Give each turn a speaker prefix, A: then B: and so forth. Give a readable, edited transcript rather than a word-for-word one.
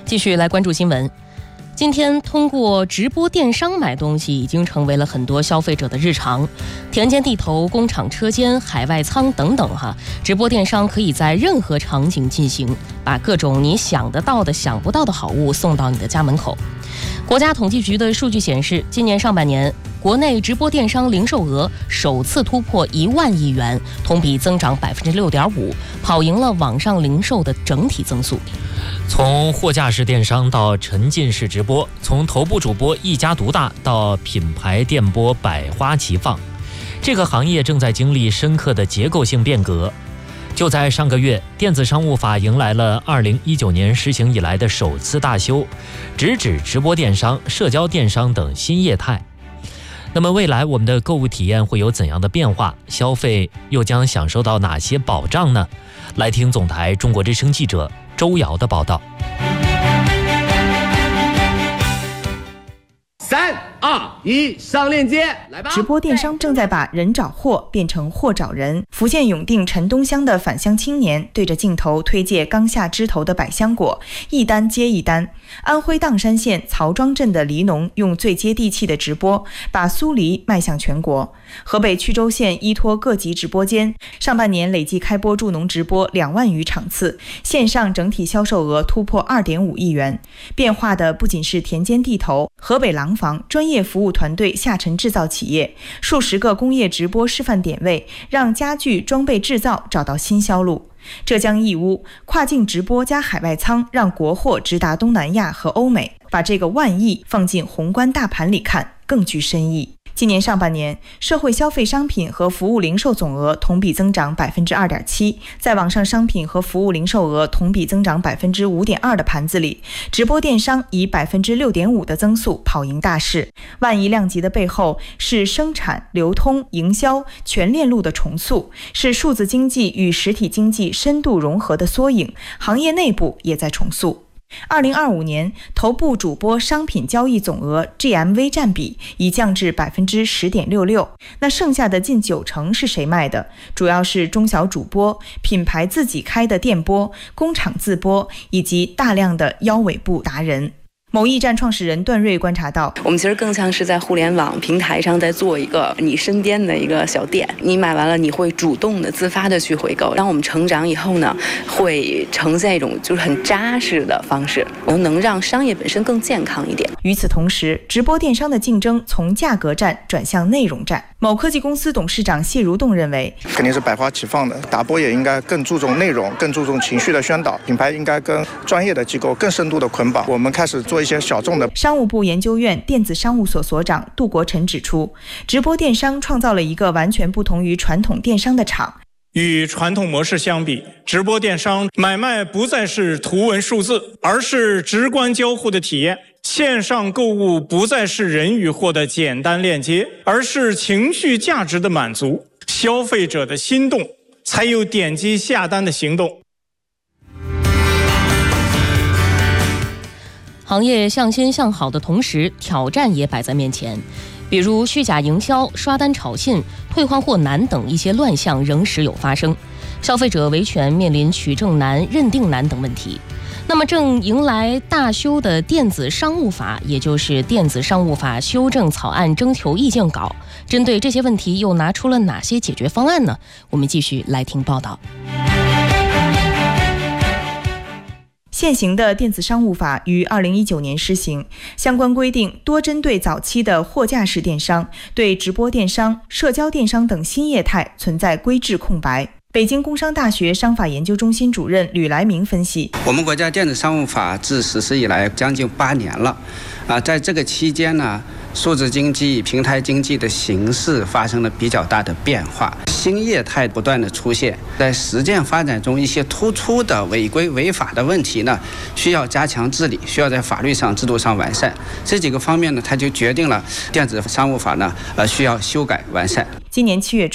A: 继续来关注新闻。今天通过直播电商买东西已经成为了很多消费者的日常，田间地头、工厂车间、海外仓等等直播电商可以在任何场景进行，把各种你想得到的、想不到的好物送到你的家门口。国家统计局的数据显示，今年上半年国内直播电商零售额首次突破1万亿元，同比增长6.5%，跑赢了网上零售的整体增速。
B: 从货架式电商到沉浸式直播，从头部主播一家独大到品牌电播百花齐放，这个行业正在经历深刻的结构性变革。就在上个月，电子商务法迎来了2019年实行以来的首次大修，直指直播电商、社交电商等新业态。那么未来我们的购物体验会有怎样的变化？消费又将享受到哪些保障呢？来听总台中国之声记者周瑶的报道。
C: 3、2、1，上链接，来吧！
D: 直播电商正在把人找货变成货找人。福建永定陈东乡的返乡青年对着镜头推介刚下枝头的百香果，一单接一单。安徽砀山县曹庄镇的梨农用最接地气的直播，把酥梨迈向全国。河北曲周县依托各级直播间，上半年累计开播助农直播2万余场次，线上整体销售额突破2.5亿元。变化的不仅是田间地头、河北廊坊专业服务团队下沉制造企业，数十个工业直播示范点位，让家具装备制造找到新销路。浙江义乌跨境直播加海外仓，让国货直达东南亚和欧美。把这个万亿放进宏观大盘里看，更具深意。今年上半年，社会消费商品和服务零售总额同比增长2.7%，在网上商品和服务零售额同比增长5.2%的盘子里，直播电商以6.5%的增速跑赢大势。万亿量级的背后是生产、流通、营销全链路的重塑，是数字经济与实体经济深度融合的缩影，行业内部也在重塑。2025年头部主播商品交易总额 GMV 占比已降至10.66%，那剩下的近90%是谁卖的？主要是中小主播、品牌自己开的店播、工厂自播以及大量的腰尾部达人。某驿站创始人段瑞观察到，
E: 我们其实更像是在互联网平台上在做一个你身边的一个小店，你买完了你会主动的自发的去回购。当我们成长以后呢，会呈现一种就是很扎实的方式，能让商业本身更健康一点。
D: 与此同时，直播电商的竞争从价格战转向内容战。某科技公司董事长谢如栋认为，
F: 肯定是百花齐放的，打播也应该更注重内容，更注重情绪的宣导，品牌应该跟专业的机构更深度的捆绑。我们开始做一些小众的。
D: 商务部研究院电子商务所所长杜国臣指出，直播电商创造了一个完全不同于传统电商的场。
G: 与传统模式相比，直播电商买卖不再是图文数字，而是直观交互的体验。线上购物不再是人与货的简单链接，而是情绪价值的满足。消费者的心动，才有点击下单的行动。
A: 行业向先向好的同时，挑战也摆在面前。比如虚假营销、刷单炒信、退换货难等一些乱象仍时有发生，消费者维权面临取证难、认定难等问题。那么正迎来大修的电子商务法，也就是电子商务法修正草案征求意见稿，针对这些问题又拿出了哪些解决方案呢？我们继续来听报道。
D: 现行的电子商务法于2019年施行，相关规定多针对早期的货架式电商，对直播电商、社交电商等新业态存在规制空白。北京工商大学商法研究中心主任吕来明分析，
H: 我们国家电子商务法自实施以来将近8年了，在这个期间呢，数字经济、平台经济的形势发生了比较大的变化，新业态不断的出现，在实践发展中一些突出的违规违法的问题呢，需要加强治理，需要在法律上、制度上完善。这几个方面呢，它就决定了电子商务法呢，需要修改完善。
D: 今年7月初